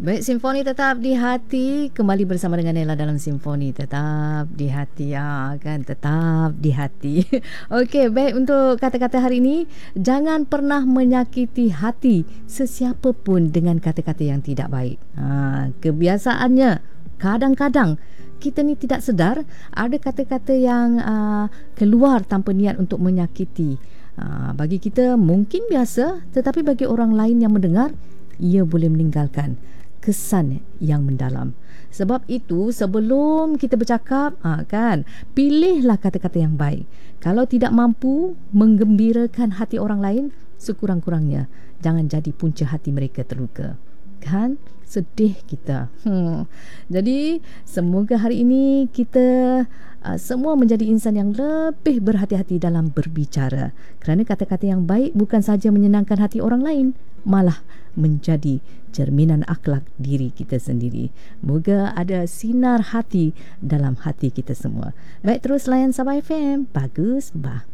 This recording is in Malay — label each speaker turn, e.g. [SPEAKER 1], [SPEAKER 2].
[SPEAKER 1] Baik, Simfoni Tetap di Hati kembali bersama dengan Nela dalam Simfoni Tetap di Hati, ya kan, tetap di hati. Okey, baik, untuk kata-kata hari ini, jangan pernah menyakiti hati sesiapa pun dengan kata-kata yang tidak baik. Kebiasaannya kadang-kadang kita ni tidak sedar ada kata-kata yang keluar tanpa niat untuk menyakiti. Bagi kita mungkin biasa, tetapi bagi orang lain yang mendengar, ia boleh meninggalkan kesan yang mendalam. Sebab itu, sebelum kita bercakap, kan, pilihlah kata-kata yang baik. Kalau tidak mampu menggembirakan hati orang lain, sekurang-kurangnya jangan jadi punca hati mereka terluka. Kan? Sedih kita. Jadi, semoga hari ini kita semua menjadi insan yang lebih berhati-hati dalam berbicara. Kerana kata-kata yang baik bukan sahaja menyenangkan hati orang lain, malah menjadi cerminan akhlak diri kita sendiri. Moga ada sinar hati dalam hati kita semua. Baik, terus layan Sabah FM. Bagus, bah.